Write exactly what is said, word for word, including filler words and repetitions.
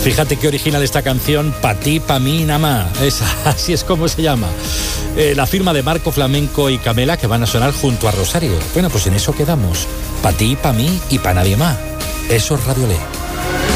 Fíjate qué original esta canción, Pa' ti, pa' mí, nada más. Esa, así es como se llama. Eh, la firma de Marco Flamenco y Camela, que van a sonar junto a Rosario. Bueno, pues en eso quedamos. Pa' ti, pa' mí y pa' nadie más. Eso es Radio Lé.